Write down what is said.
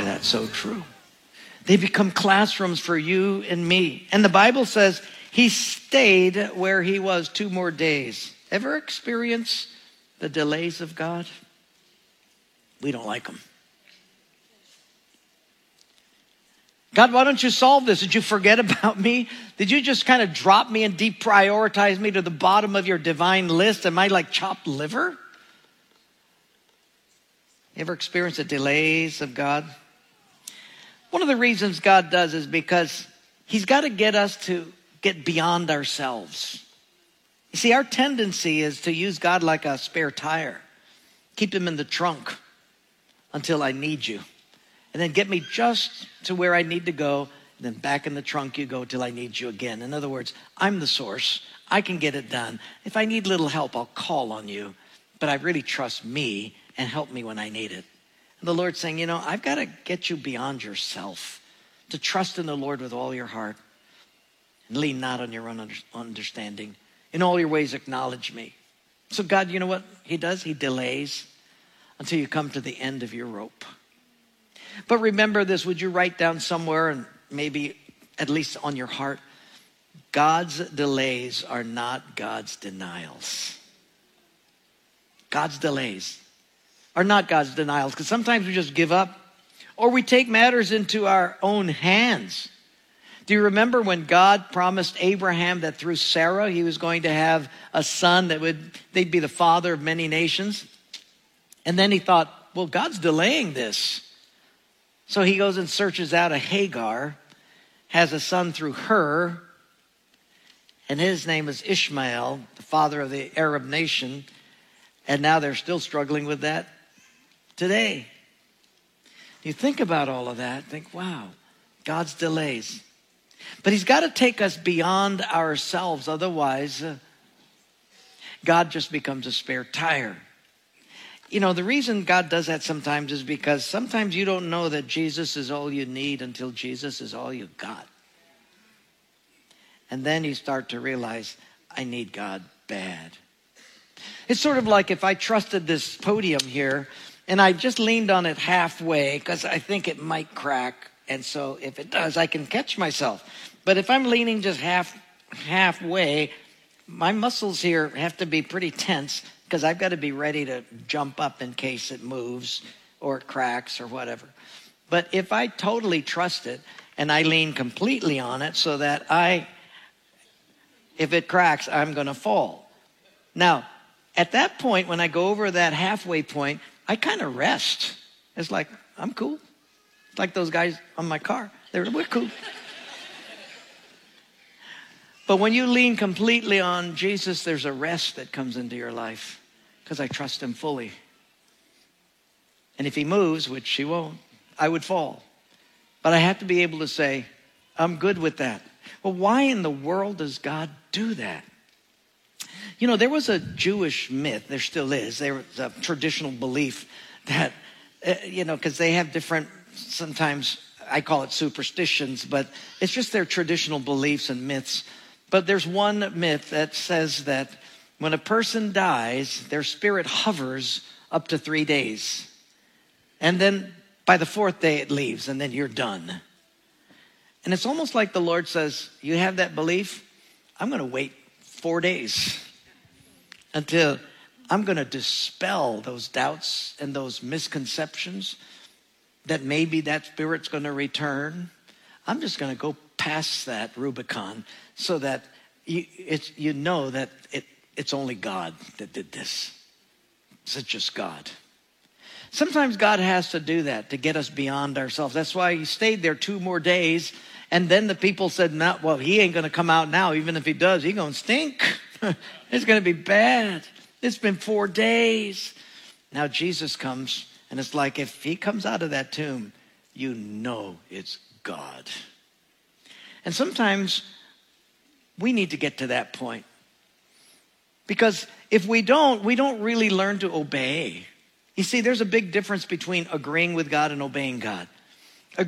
Boy, that's so true. They become classrooms for you and me. And the Bible says he stayed where he was 2 more days. Ever experience the delays of God? We don't like them. God, why don't you solve this? Did you forget about me? Did you just kind of drop me and deprioritize me to the bottom of your divine list? Am I like chopped liver? You ever experienced the delays of God? One of the reasons God does is because he's got to get us to get beyond ourselves. You see, our tendency is to use God like a spare tire. Keep him in the trunk until I need you. And then get me just to where I need to go. And then back in the trunk you go till I need you again. In other words, I'm the source. I can get it done. If I need little help, I'll call on you. But I really trust me and help me when I need it. And the Lord's saying, I've got to get you beyond yourself. To trust in the Lord with all your heart. And lean not on your own understanding. In all your ways acknowledge me. So God, you know what he does? He delays until you come to the end of your rope. But remember this, would you write down somewhere and maybe at least on your heart, God's delays are not God's denials. God's delays are not God's denials, because sometimes we just give up or we take matters into our own hands. Do you remember when God promised Abraham that through Sarah he was going to have a son they'd be the father of many nations? And then he thought, well, God's delaying this. So he goes and searches out a Hagar, has a son through her, and his name is Ishmael, the father of the Arab nation. And now they're still struggling with that today. You think about all of that, think, wow, God's delays. But he's got to take us beyond ourselves. Otherwise, God just becomes a spare tire. The reason God does that sometimes is because sometimes you don't know that Jesus is all you need until Jesus is all you got. And then you start to realize, I need God bad. It's sort of like if I trusted this podium here and I just leaned on it halfway because I think it might crack. And so if it does, I can catch myself. But if I'm leaning just halfway, my muscles here have to be pretty tense because I've got to be ready to jump up in case it moves or it cracks or whatever. But if I totally trust it and I lean completely on it so that if it cracks, I'm going to fall. Now, at that point, when I go over that halfway point, I kind of rest. It's like, I'm cool. It's like those guys on my car. We're cool. But when you lean completely on Jesus, there's a rest that comes into your life because I trust him fully. And if he moves, which he won't, I would fall. But I have to be able to say, I'm good with that. Well, why in the world does God do that? There was a Jewish myth, there still is. There was a traditional belief that, because they have different, sometimes I call it superstitions, but it's just their traditional beliefs and myths. But there's one myth that says that when a person dies, their spirit hovers up to 3 days. And then by the 4th day it leaves, and then you're done. And it's almost like the Lord says, you have that belief? I'm going to wait 4 days until I'm going to dispel those doubts and those misconceptions that maybe that spirit's going to return. I'm just going to go past that Rubicon so that you know that it's only God that did this. It's just God. Sometimes God has to do that to get us beyond ourselves. That's why he stayed there 2 more days. And then the people said, no, well, he ain't going to come out now. Even if he does, he's going to stink. It's going to be bad. It's been 4 days. Now Jesus comes, and it's like if he comes out of that tomb, you know it's God. And sometimes we need to get to that point. Because if we don't really learn to obey. You see, there's a big difference between agreeing with God and obeying God.